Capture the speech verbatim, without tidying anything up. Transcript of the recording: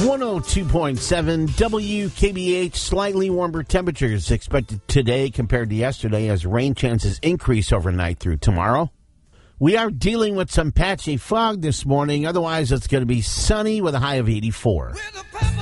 one oh two point seven W K B H. Slightly warmer temperatures expected today compared to yesterday as rain chances increase overnight through tomorrow. We are dealing with some patchy fog this morning. Otherwise, it's going to be sunny with a high of eighty-four.